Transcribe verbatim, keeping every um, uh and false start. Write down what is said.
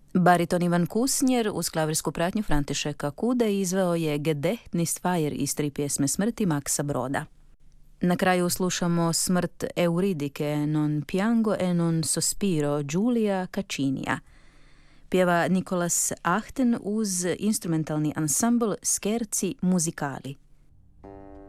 Bariton Ivan Kusnjer uz klavirsku pratnju Františeka Kude izveo je Gedächtnis Feier iz tri pjesme smrti Maksa Broda. Na kraju slušamo Smrt Euridike, Non piango e non sospiro, Giulia Caccinija. Pjeva Nikolas Achten uz instrumentalni ansambl Scherzi musicali.